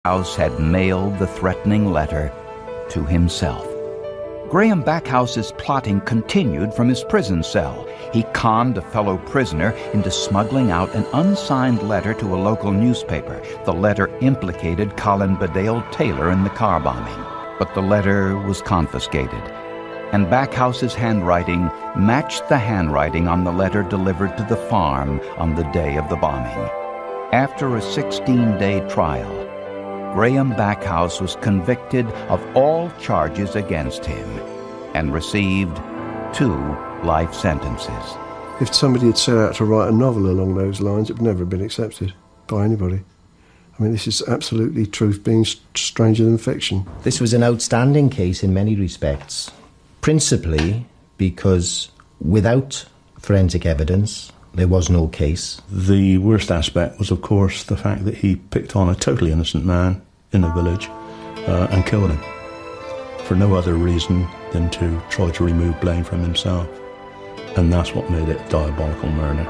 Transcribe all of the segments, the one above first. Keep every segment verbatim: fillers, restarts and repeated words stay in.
Backhouse had mailed the threatening letter to himself. Graham Backhouse's plotting continued from his prison cell. He conned a fellow prisoner into smuggling out an unsigned letter to a local newspaper. The letter implicated Colin Bedale Taylor in the car bombing, but the letter was confiscated, and Backhouse's handwriting matched the handwriting on the letter delivered to the farm on the day of the bombing. After a sixteen-day trial, Graham Backhouse was convicted of all charges against him and received two life sentences. If somebody had set out to write a novel along those lines, it would never have been accepted by anybody. I mean, this is absolutely truth being stranger than fiction. This was an outstanding case in many respects, principally because without forensic evidence, there was no case. The worst aspect was, of course, the fact that he picked on a totally innocent man in a village uh, and killed him for no other reason than to try to remove blame from himself. And that's what made it a diabolical murder.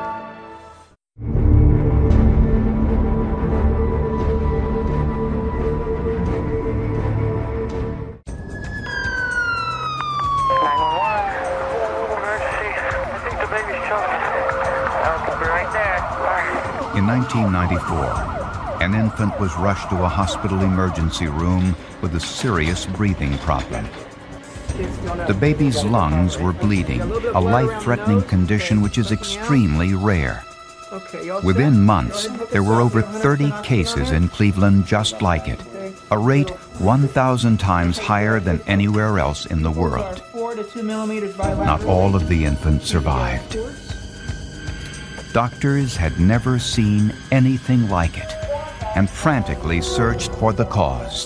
In nineteen ninety-four, an infant was rushed to a hospital emergency room with a serious breathing problem. The baby's lungs were bleeding, a life-threatening condition which is extremely rare. Within months, there were over thirty cases in Cleveland just like it, a rate one thousand times higher than anywhere else in the world. Not all of the infants survived. Doctors had never seen anything like it and frantically searched for the cause.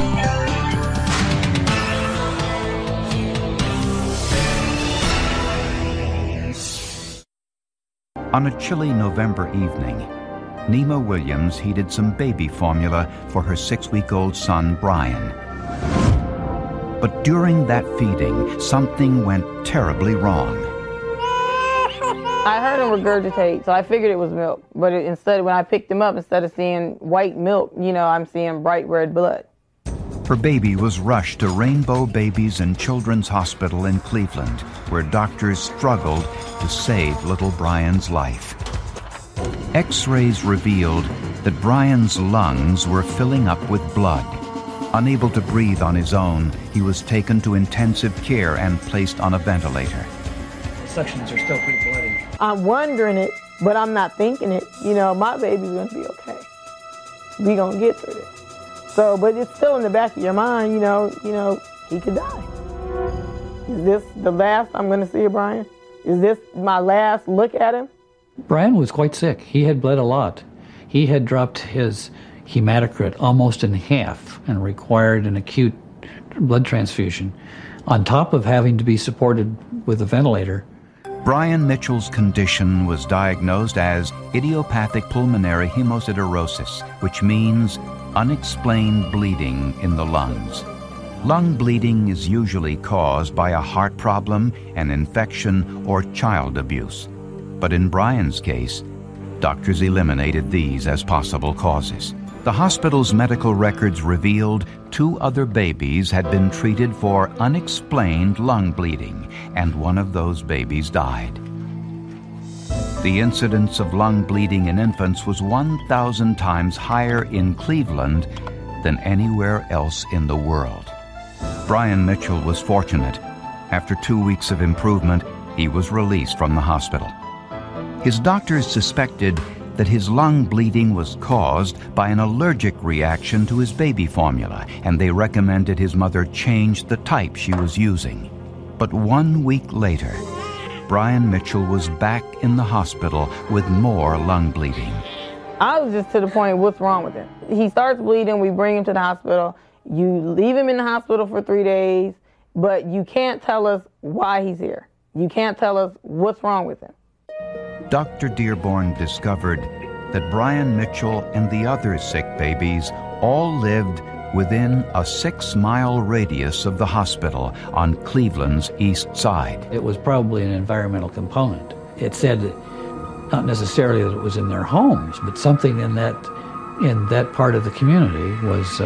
On a chilly November evening, Nima Williams heated some baby formula for her six-week-old son, Brian. But during that feeding, something went terribly wrong. I heard him regurgitate, so I figured it was milk. But it, instead, when I picked him up, instead of seeing white milk, you know, I'm seeing bright red blood. Her baby was rushed to Rainbow Babies and Children's Hospital in Cleveland, where doctors struggled to save little Brian's life. X-rays revealed that Brian's lungs were filling up with blood. Unable to breathe on his own, he was taken to intensive care and placed on a ventilator. Sections are still pretty bloody. I'm wondering it, but I'm not thinking it. You know, my baby's going to be okay. We going to get through this. So, but it's still in the back of your mind, you know, you know, he could die. Is this the last I'm going to see of Brian? Is this my last look at him? Brian was quite sick. He had bled a lot. He had dropped his hematocrit almost in half and required an acute blood transfusion, on top of having to be supported with a ventilator. Brian Mitchell's condition was diagnosed as idiopathic pulmonary hemosiderosis, which means unexplained bleeding in the lungs. Lung bleeding is usually caused by a heart problem, an infection, or child abuse. But in Brian's case, doctors eliminated these as possible causes. The hospital's medical records revealed two other babies had been treated for unexplained lung bleeding, and one of those babies died. The incidence of lung bleeding in infants was one thousand times higher in Cleveland than anywhere else in the world. Brian Mitchell was fortunate. After two weeks of improvement, he was released from the hospital. His doctors suspected that his lung bleeding was caused by an allergic reaction to his baby formula, and they recommended his mother change the type she was using. But one week later, Brian Mitchell was back in the hospital with more lung bleeding. I was just to the point, what's wrong with him? He starts bleeding, we bring him to the hospital. You leave him in the hospital for three days, but you can't tell us why he's here. You can't tell us what's wrong with him. Doctor Dearborn discovered that Brian Mitchell and the other sick babies all lived within a six-mile radius of the hospital on Cleveland's east side. It was probably an environmental component. It said not necessarily that it was in their homes, but something in that in that part of the community was